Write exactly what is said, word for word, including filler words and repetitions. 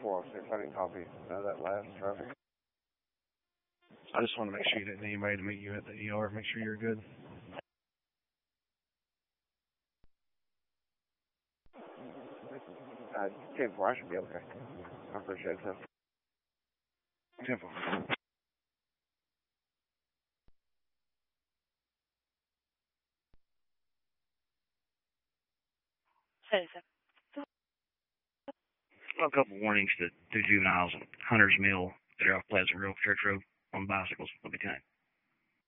four oh six. I didn't copy none of that last traffic. I just want to make sure you didn't need anybody to meet you at the E R. Make sure you're good. Uh, ten four, I should be okay. I appreciate it. ten four. A couple warnings to two juveniles, Hunter's Mill, that are off Pleasant Grove Church Road on bicycles. Will be kind.